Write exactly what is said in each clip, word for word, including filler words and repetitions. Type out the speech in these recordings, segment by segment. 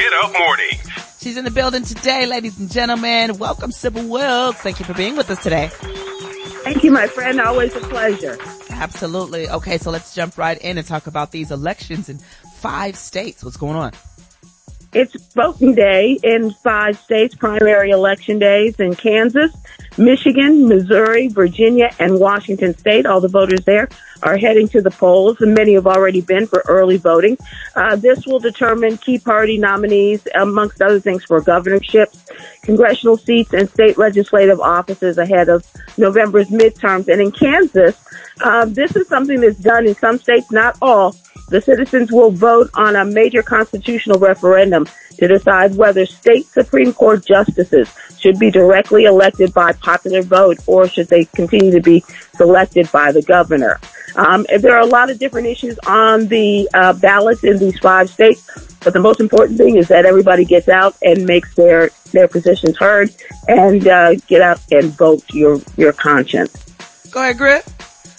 Get Up Morning. She's in the building today, ladies and gentlemen. Welcome, Sybil Wilkes. Thank you for being with us today. Thank you, my friend. Always a pleasure. Absolutely. Okay, so let's jump right in and talk about these elections in five states. What's going on? It's voting day in five states, primary election days in Kansas, Michigan, Missouri, Virginia, and Washington State. All the voters there are heading to the polls, and many have already been for early voting. Uh, this will determine key party nominees, amongst other things, for governorships, congressional seats, and state legislative offices ahead of November's midterms. And in Kansas, uh, this is something that's done in some states, not all. The citizens will vote on a major constitutional referendum to decide whether state Supreme Court justices should be directly elected by popular vote or should they continue to be selected by the governor. Um, there are a lot of different issues on the uh, ballots in these five states, but the most important thing is that everybody gets out and makes their, their positions heard and uh, get out and vote your, your conscience. Go ahead, Griff.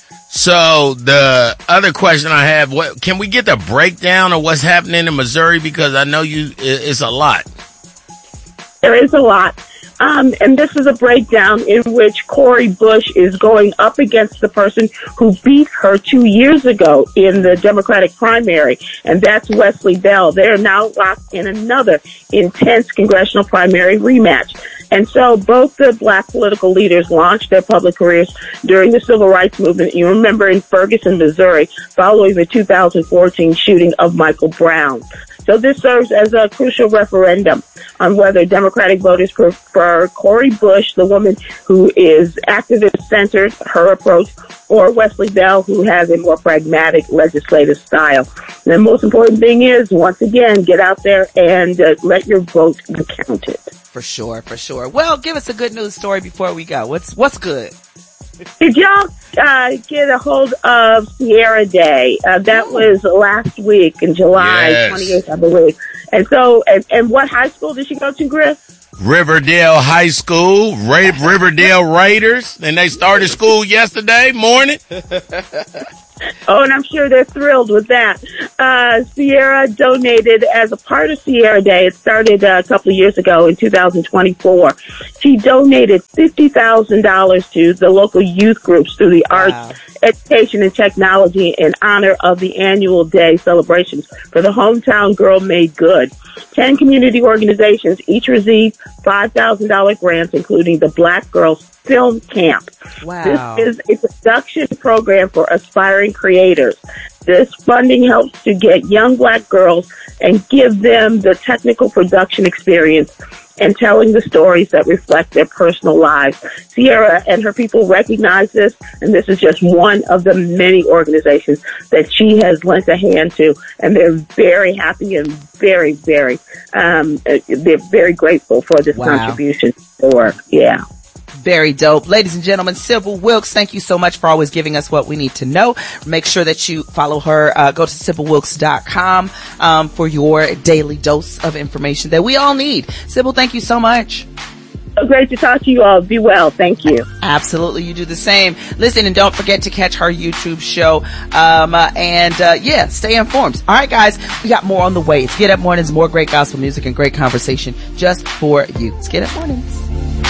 So the other question I have, what can we get the breakdown of what's happening in Missouri? Because I know you, it's a lot. There is a lot. Um, and this is a breakdown in which Cori Bush is going up against the person who beat her two years ago in the Democratic primary, and that's Wesley Bell. They are now locked in another intense congressional primary rematch. And so both the black political leaders launched their public careers during the civil rights movement. You remember in Ferguson, Missouri, following the two thousand fourteen shooting of Michael Brown. So this serves as a crucial referendum on whether Democratic voters prefer Cori Bush, the woman who is activist-centered, her approach, or Wesley Bell, who has a more pragmatic legislative style. And the most important thing is, once again, get out there and uh, let your vote be counted. For sure, for sure. Well, give us a good news story before we go. What's what's good? Did y'all uh, get a hold of Sierra Day? Uh, that was last week in July Yes. twenty-eighth, I believe. And so, and, and what high school did she go to, Griff? Riverdale High School, Ra- Riverdale Raiders, and they started school yesterday morning. Oh, and I'm sure they're thrilled with that. Uh, Sierra donated as a part of Sierra Day. It started uh, a couple of years ago in two thousand twenty-four. She donated fifty thousand dollars to the local youth groups through the Wow. arts, education, and technology in honor of the annual day celebrations for the Hometown Girl Made Good. Ten community organizations each received five thousand dollars grants, including the Black Girls Film Camp. Wow. This is a production program for aspiring creators. This funding helps to get young black girls and give them the technical production experience and telling the stories that reflect their personal lives. Sierra and her people recognize this, and this is just one of the many organizations that she has lent a hand to, and they're very happy and very, very, um, they're very grateful for this Wow. contribution to work. Yeah. Very dope. Ladies and gentlemen, Sybil Wilkes, thank you so much for always giving us what we need to know. Make sure that you follow her. Uh, go to sybil wilkes dot com um, for your daily dose of information that we all need. Sybil, thank you so much. So great to talk to you all. Be well. Thank you. Absolutely. You do the same. Listen, and don't forget to catch her YouTube show. Um, uh, and, uh, yeah, stay informed. All right, guys, we got more on the way. It's Get Up Mornings, more great gospel music and great conversation just for you. It's Get Up Mornings.